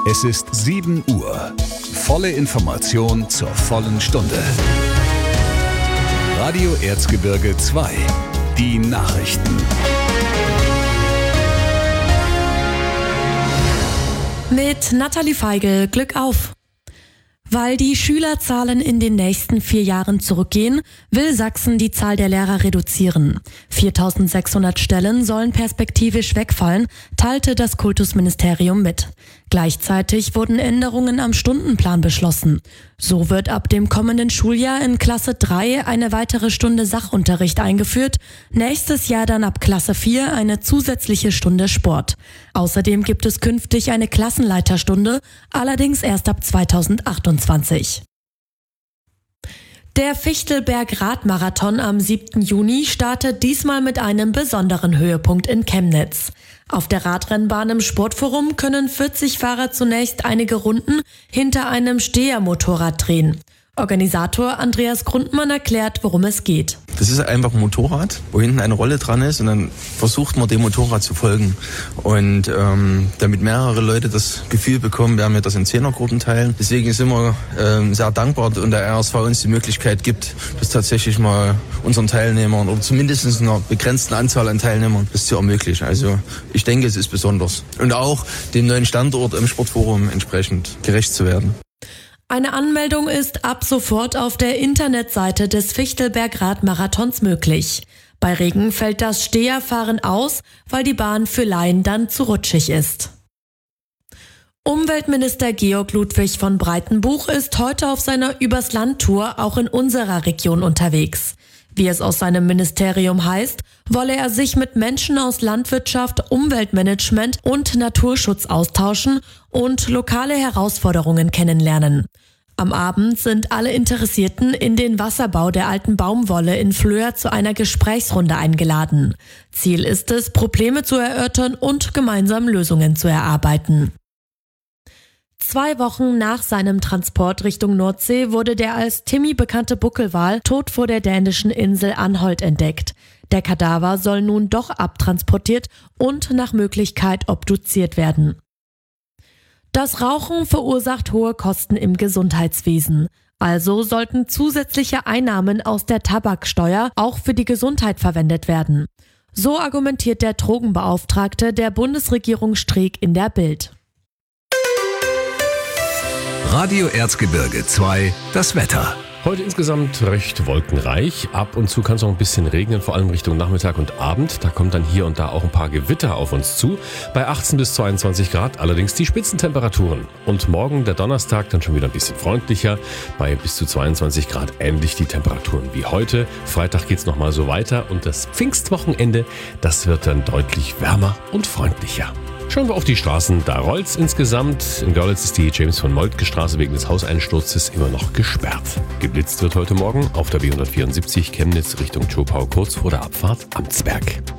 Es ist 7 Uhr. Volle Information zur vollen Stunde. Radio Erzgebirge 2. Die Nachrichten. Mit Nathalie Feigl, Glück auf! Weil die Schülerzahlen in den nächsten 4 Jahren zurückgehen, will Sachsen die Zahl der Lehrer reduzieren. 4.600 Stellen sollen perspektivisch wegfallen, teilte das Kultusministerium mit. Gleichzeitig wurden Änderungen am Stundenplan beschlossen. So wird ab dem kommenden Schuljahr in Klasse 3 eine weitere Stunde Sachunterricht eingeführt, nächstes Jahr dann ab Klasse 4 eine zusätzliche Stunde Sport. Außerdem gibt es künftig eine Klassenleiterstunde, allerdings erst ab 2028. Der Fichtelberg-Radmarathon am 7. Juni startet diesmal mit einem besonderen Höhepunkt in Chemnitz. Auf der Radrennbahn im Sportforum können 40 Fahrer zunächst einige Runden hinter einem Stehermotorrad drehen. Organisator Andreas Grundmann erklärt, worum es geht. Das ist einfach ein Motorrad, wo hinten eine Rolle dran ist und dann versucht man dem Motorrad zu folgen. Und damit mehrere Leute das Gefühl bekommen, werden wir das in 10er-Gruppen teilen. Deswegen sind wir sehr dankbar und der RSV uns die Möglichkeit gibt, das tatsächlich mal unseren Teilnehmern oder zumindest einer begrenzten Anzahl an Teilnehmern das zu ermöglichen. Also ich denke, es ist besonders. Und auch dem neuen Standort im Sportforum entsprechend gerecht zu werden. Eine Anmeldung ist ab sofort auf der Internetseite des Fichtelberg-Radmarathons möglich. Bei Regen fällt das Steherfahren aus, weil die Bahn für Laien dann zu rutschig ist. Umweltminister Georg Ludwig von Breitenbuch ist heute auf seiner Übers-Land-Tour auch in unserer Region unterwegs. Wie es aus seinem Ministerium heißt, wolle er sich mit Menschen aus Landwirtschaft, Umweltmanagement und Naturschutz austauschen und lokale Herausforderungen kennenlernen. Am Abend sind alle Interessierten in den Wasserbau der alten Baumwolle in Flöhr zu einer Gesprächsrunde eingeladen. Ziel ist es, Probleme zu erörtern und gemeinsam Lösungen zu erarbeiten. 2 Wochen nach seinem Transport Richtung Nordsee wurde der als Timmy bekannte Buckelwal tot vor der dänischen Insel Anholt entdeckt. Der Kadaver soll nun doch abtransportiert und nach Möglichkeit obduziert werden. Das Rauchen verursacht hohe Kosten im Gesundheitswesen. Also sollten zusätzliche Einnahmen aus der Tabaksteuer auch für die Gesundheit verwendet werden. So argumentiert der Drogenbeauftragte der Bundesregierung Streeck in der Bild. Radio Erzgebirge 2, das Wetter. Heute insgesamt recht wolkenreich. Ab und zu kann es noch ein bisschen regnen, vor allem Richtung Nachmittag und Abend. Da kommt dann hier und da auch ein paar Gewitter auf uns zu. Bei 18 bis 22 Grad allerdings die Spitzentemperaturen. Und morgen, der Donnerstag, dann schon wieder ein bisschen freundlicher. Bei bis zu 22 Grad ähnlich die Temperaturen wie heute. Freitag geht's nochmal so weiter. Und das Pfingstwochenende, das wird dann deutlich wärmer und freundlicher. Schauen wir auf die Straßen, da rollt's insgesamt. In Görlitz ist die James-von-Moltke-Straße wegen des Hauseinsturzes immer noch gesperrt. Geblitzt wird heute Morgen auf der B174 Chemnitz Richtung Zschopau kurz vor der Abfahrt Amtsberg.